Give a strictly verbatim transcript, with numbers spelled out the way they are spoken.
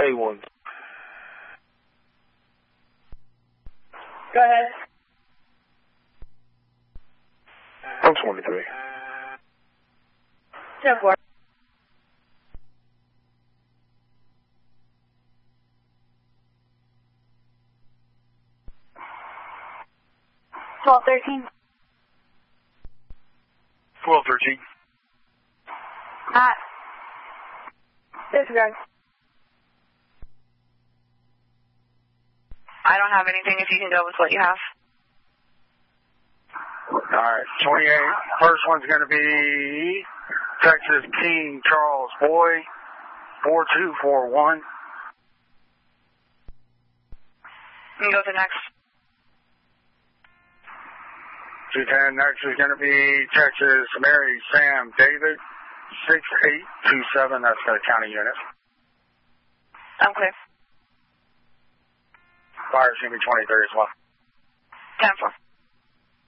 A one. Go ahead. I'm twenty-three. ten four. twelve thirteen. twelve thirteen. Ah. Disregard. I don't have anything if you can go with what you have. All right, twenty-eight. First one's going to be Texas King Charles Boy, four two four one. You can go to the next. two ten. Next is going to be Texas Mary Sam David, six eight two seven. That's the county unit. I'm clear. Fire's going to be twenty-three as well. ten four.